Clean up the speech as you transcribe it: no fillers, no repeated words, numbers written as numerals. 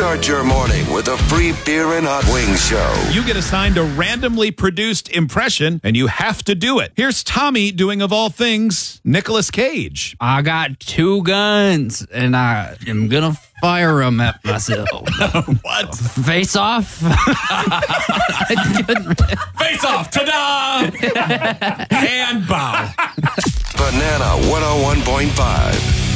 Start your morning with a free beer and hot wings show. You get assigned a randomly produced impression, and you have to do it. Here's Tommy doing, of all things, Nicolas Cage. I got 2 guns, and I am gonna fire them at myself. What? Face off. Face off. Ta-da! And bow. Banana 101.5.